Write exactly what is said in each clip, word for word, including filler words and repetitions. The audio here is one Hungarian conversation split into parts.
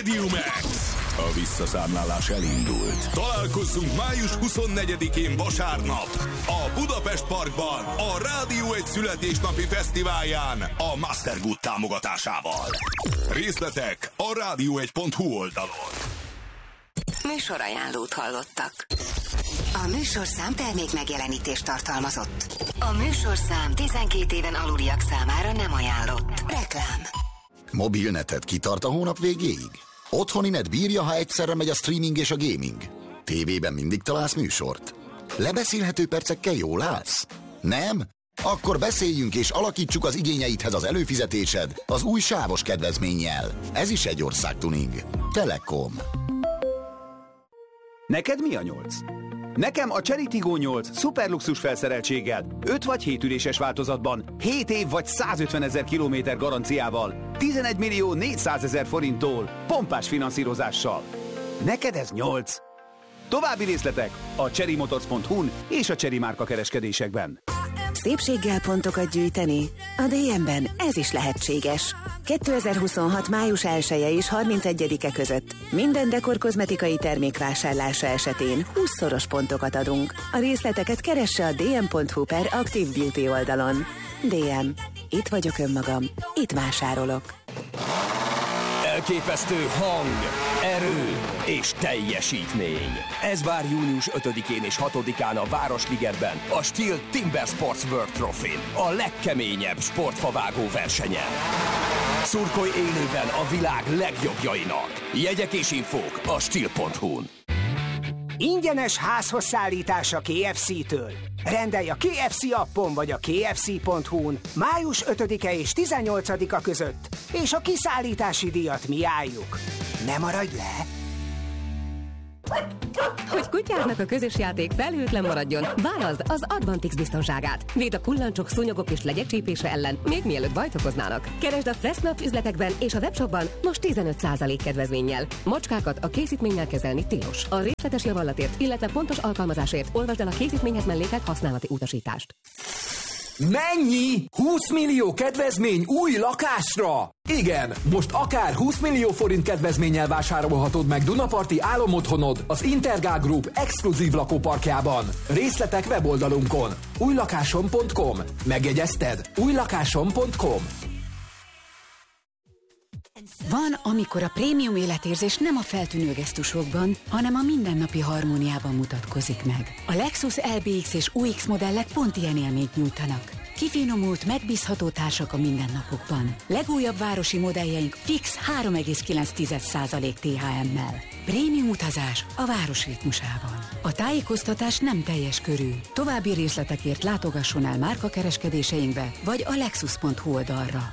Stadium X. A visszaszámlálás elindult. Találkozzunk május huszonnegyedikén vasárnap a Budapest Parkban a Rádió egy születésnapi fesztiválján a Master Good támogatásával. Részletek a rádió egy pont hu oldalon. Műsorajánlót hallottak. A műsorszám termék megjelenítést tartalmazott. A műsorszám tizenkét éven aluliak számára nem ajánlott. Reklám. Mobilneted kitart a hónap végéig? Otthoni net bírja, ha egyszerre megy a streaming és a gaming? Tévében mindig találsz műsort? Lebeszélhető percekkel jól állsz? Nem? Akkor beszéljünk és alakítsuk az igényeidhez az előfizetésed az új sávos kedvezménnyel. Ez is egy országtuning. Telekom. Neked mi a nyolc? Nekem a Chery Tiggo nyolc szuperluxus felszereltséggel, öt vagy hét üléses változatban, hét év vagy százötvenezer kilométer garanciával, tizenegy millió négyszázezer forinttól, pompás finanszírozással. Neked ez nyolc. További részletek a chery motors pont hu-n és a Chery márka kereskedésekben. Szépséggel pontokat gyűjteni? A dé em-ben ez is lehetséges. kétezer-huszonhat május elseje és harmincegyedike között minden dekor kozmetikai termék vásárlása esetén húszszoros pontokat adunk. A részleteket keresse a dm pont hu per Active Beauty oldalon. dé em. Itt vagyok önmagam. Itt vásárolok. Elképesztő hang, erő és teljesítmény. Ez vár június ötödikén és hatodikán a Városligetben, a Steel Timber Sports World Trophy-n, a legkeményebb sportfavágó versenyen. Szurkolj élőben a világ legjobbjainak. Jegyek és infók a steel pont hu-n. Ingyenes házhozszállítás a ká ef cé-től. Rendelj a ká ef cé appon vagy a ká ef cé pont hu-n május ötödike és tizennyolcadika között, és a kiszállítási díjat mi álljuk. Ne maradj le! Hogy kutyádnak a közös játék felhőtlen maradjon, válaszd az Advantix biztonságát. Véd a kullancsok, szúnyogok és legyek csípése ellen, még mielőtt bajt okoznának. Keresd a Fressnapf üzletekben és a webshopban most tizenöt százalék kedvezménnyel. Macskákat a készítménnyel kezelni tilos. A részletes javallatért, illetve pontos alkalmazásért olvasd el a készítményhez mellékelt használati utasítást. Mennyi? húsz millió kedvezmény új lakásra? Igen, most akár húsz millió forint kedvezménnyel vásárolhatod meg Dunaparti álomotthonod az Intergál Group exkluzív lakóparkjában. Részletek weboldalunkon. újlakásom pont com. Megjegyezted? újlakásom pont com. Van, amikor a prémium életérzés nem a feltűnő gesztusokban, hanem a mindennapi harmóniában mutatkozik meg. A Lexus el bé iksz és u iksz modellek pont ilyen élményt nyújtanak. Kifinomult, megbízható társak a mindennapokban. Legújabb városi modelljeink fix három egész kilenc százalék té há em-mel. Prémium utazás a város ritmusában. A tájékoztatás nem teljes körű. További részletekért látogasson el márkakereskedéseinkbe, vagy a lexus pont hu oldalra.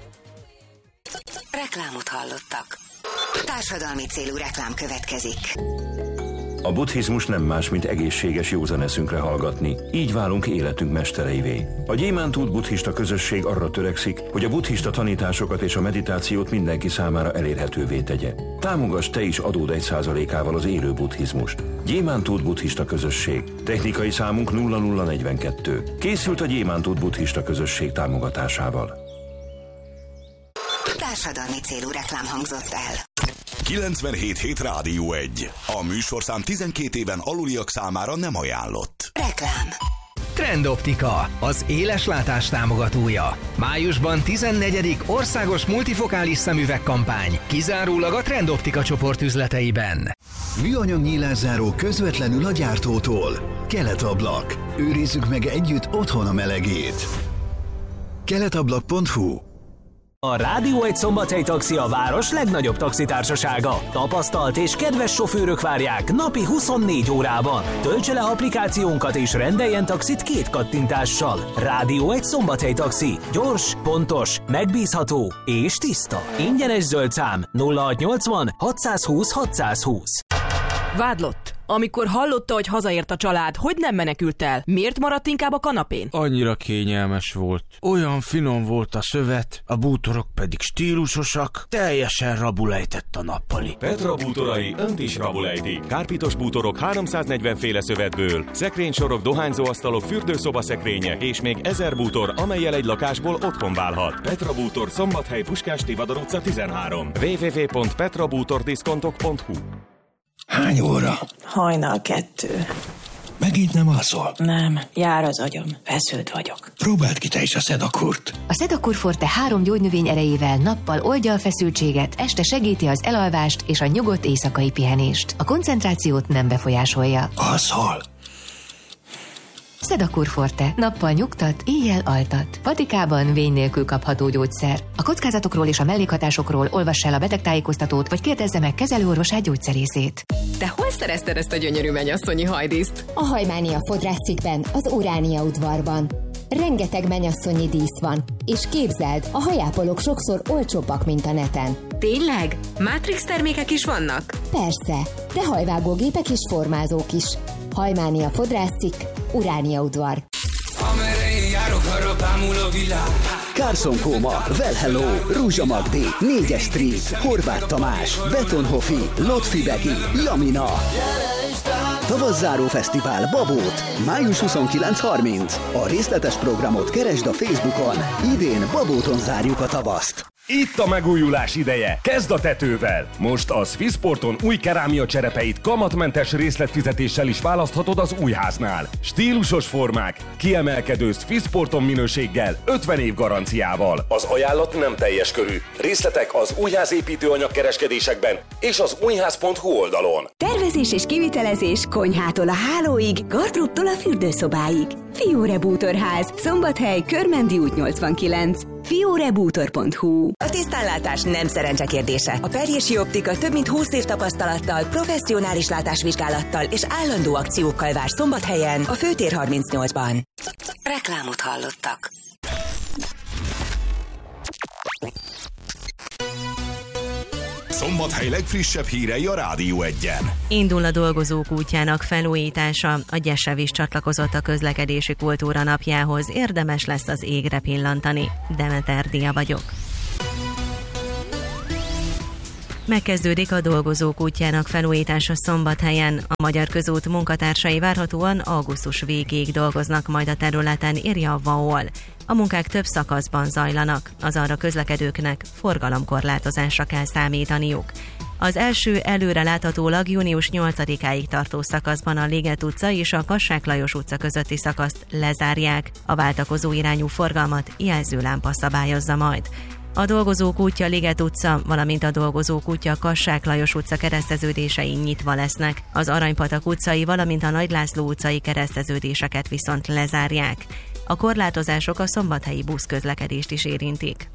Reklámot hallottak. Társadalmi célú reklám következik. A buddhizmus nem más, mint egészséges józan eszünkre hallgatni. Így válunk életünk mestereivé. A Gyémántút buddhista közösség arra törekszik, hogy a buddhista tanításokat és a meditációt mindenki számára elérhetővé tegye. Támogass te is adód egy százalékával az élő buddhizmust. Gyémántút buddhista közösség. Technikai számunk nulla nulla negyvenkettő. Készült a Gyémántút buddhista közösség támogatásával. Társadalmi célú reklám hangzott el. kilencvenhét hét Rádió egy. A műsorszám tizenkét éven aluliak számára nem ajánlott. Reklám. Trendoptika, az éleslátás támogatója. Májusban tizennegyedik országos multifokális szemüvegkampány, kizárólag a Trendoptika csoport üzleteiben. Műanyag nyílászáró közvetlenül a gyártótól. Keletablak. Őrizzük meg együtt otthon a melegét. keletablak pont hu. A Rádió egy szombathely taxi a város legnagyobb taxitársasága. Tapasztalt és kedves sofőrök várják napi huszonnégy órában. Töltse le applikációnkat és rendeljen taxit két kattintással. Rádió egy szombathely taxi. Gyors, pontos, megbízható és tiszta. Ingyenes zöld szám nulla hatszáznyolcvan hatszázhúsz hatszázhúsz. Vádlott. Amikor hallotta, hogy hazaért a család, hogy nem menekült el? Miért maradt inkább a kanapén? Annyira kényelmes volt. Olyan finom volt a szövet, a bútorok pedig stílusosak, teljesen rabulejtett a nappali. Petra bútorai önt is rabulejtik. Kárpitos bútorok háromszáznegyven féle szövetből, szekrénysorok, dohányzóasztalok, fürdőszobaszekrények és még ezer bútor, amellyel egy lakásból otthon válhat. Petra bútor, Szombathely, Puskás Tivadar utca tizenhárom. double-u double-u double-u pont petra bútor diszkontok pont hu. Hány óra? Hajnal kettő. Megint nem alszol? Nem, jár az agyam, feszült vagyok. Próbáld ki te is a Szedakurt. A Szedakurt Forte három gyógynövény erejével nappal oldja a feszültséget, este segíti az elalvást és a nyugodt éjszakai pihenést. A koncentrációt nem befolyásolja. Alszol? Szedakurt Forte. Nappal nyugtat, éjjel altat. Patikában vény nélkül kapható gyógyszer. A kockázatokról és a mellékhatásokról olvass el a betegtájékoztatót, vagy kérdezze meg kezelőorvosát, gyógyszerészét. Te hol szerezted ezt a gyönyörű mennyasszonyi hajdíszt? A Hajmánia fodrászcikben, az Uránia udvarban. Rengeteg mennyasszonyi dísz van, és képzeld, a hajápolók sokszor olcsóbbak, mint a neten. Tényleg? Matrix termékek is vannak? Persze, de hajvágógépek és formázók is. Hajmánia fodrászcikk, Uránia udvar. Carson Kóma, Well Hello, Rúzsa Magdi, négyes Street, Horváth Tamás, Betonhofi, Lotfi Begi, Jamina. Tavasszáró fesztivál Babót, május huszonkilenc-harminc. A részletes programot keresd a Facebookon. Idén Babóton zárjuk a tavaszt. Itt a megújulás ideje. Kezd a tetővel. Most a Swissporton új kerámia cserepeit kamatmentes részletfizetéssel is választhatod az újháznál. Stílusos formák, kiemelkedő Swissporton minőséggel, ötven év garanciával. Az ajánlat nem teljes körű. Részletek az újházépítőanyag kereskedésekben és az újház pont hu oldalon. Tervezés és kivitelezés konyhától a hálóig, gardróbtól a fürdőszobáig. Fiore Bútorház, Szombathely, Körmendi út nyolcvankilenc. fiore bútor pont hu. A tisztánlátás nem szerencse kérdése. A Perjési Optika több mint húsz év tapasztalattal, professzionális látásvizsgálattal és állandó akciókkal vár Szombathelyen, a Főtér harmincnyolcban. Reklámot hallottak. Szombathely legfrissebb hírei a Rádió Egyen. Indul a dolgozók útjának felújítása. A Gyesev is csatlakozott a közlekedési kultúra napjához. Érdemes lesz az égre pillantani. Demeter Dia vagyok. Megkezdődik a dolgozók útjának felújítása Szombathelyen. A Magyar Közút munkatársai várhatóan augusztus végéig dolgoznak majd a területen, írja a VAOL. A munkák több szakaszban zajlanak, az arra közlekedőknek forgalomkorlátozásra kell számítaniuk. Az első előreláthatólag június nyolcadikáig tartó szakaszban a Liget utca és a Kassák Lajos utca közötti szakaszt lezárják. A váltakozó irányú forgalmat jelzőlámpa szabályozza majd. A Dolgozók útja Liget utca, valamint a Dolgozók útja Kassák Lajos utca kereszteződései nyitva lesznek. Az Aranypatak utcai, valamint a Nagy László utcai kereszteződéseket viszont lezárják. A korlátozások a szombathelyi buszközlekedést is érintik.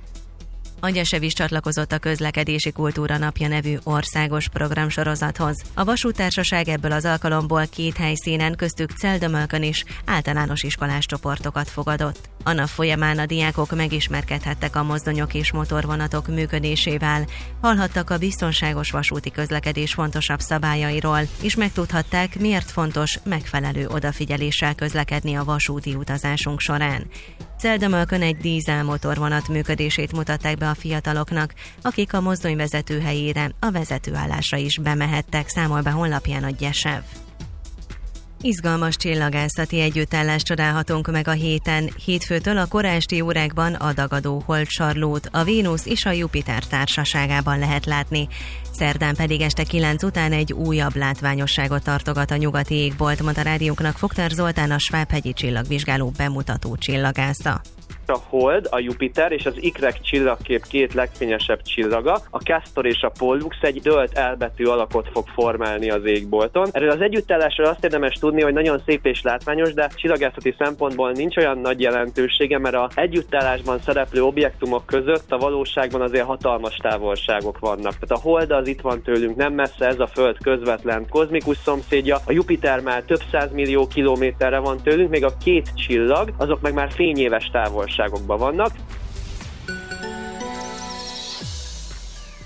A Gyesev is csatlakozott a Közlekedési Kultúra Napja nevű országos programsorozathoz. A vasúttársaság ebből az alkalomból két helyszínen, köztük Celdömölkön is általános iskolás csoportokat fogadott. A nap folyamán a diákok megismerkedhettek a mozdonyok és motorvonatok működésével, hallhattak a biztonságos vasúti közlekedés fontosabb szabályairól, és megtudhatták, miért fontos megfelelő odafigyeléssel közlekedni a vasúti utazásunk során. Celdömölkön egy dízel motorvonat működését mutatták be a fiataloknak, akik a mozdonyvezető helyére, a vezetőállásra is bemehettek, számol be honlapján a Gyesev. Izgalmas csillagászati együttállást csodálhatunk meg a héten. Hétfőtől a kora esti órákban a dagadó holdsarlót, a Vénusz és a Jupiter társaságában lehet látni. Szerdán pedig este kilenc után egy újabb látványosságot tartogat a nyugati égbolt, mondta rádiónknak Fogtár Zoltán, a Svábhegyi csillagvizsgáló bemutató csillagásza. A Hold, a Jupiter és az ikrek csillagkép két legfényesebb csillaga, a Castor és a Pollux egy dölt elbetű alakot fog formálni az égbolton. Erről az együttállásról azt érdemes tudni, hogy nagyon szép és látványos, de csillagászati szempontból nincs olyan nagy jelentősége, mert az együttállásban szereplő objektumok között a valóságban azért hatalmas távolságok vannak. Tehát a Hold az itt van tőlünk nem messze, ez a Föld közvetlen kozmikus szomszédja, a Jupiter már több százmillió kilométerre van tőlünk, még a két csillag, azok meg már fényéves távolság vannak.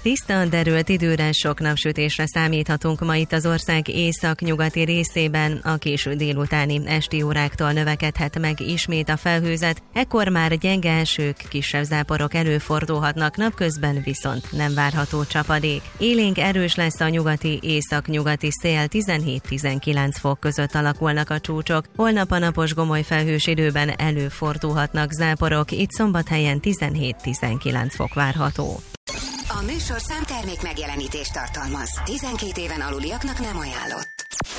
Tiszta, derült időre sok napsütésre számíthatunk ma itt az ország észak-nyugati részében, a késő délutáni esti óráktól növekedhet meg ismét a felhőzet, ekkor már gyenge esők, kisebb záporok előfordulhatnak, napközben viszont nem várható csapadék. Élénk erős lesz a nyugati észak-nyugati szél, tizenhét-tizenkilenc fok között alakulnak a csúcsok, holnap a napos gomoly felhős időben előfordulhatnak záporok, itt Szombathelyen tizenhét-tizenkilenc fok várható. A műsorszám termék megjelenítést tartalmaz. tizenkét éven aluliaknak nem ajánlott.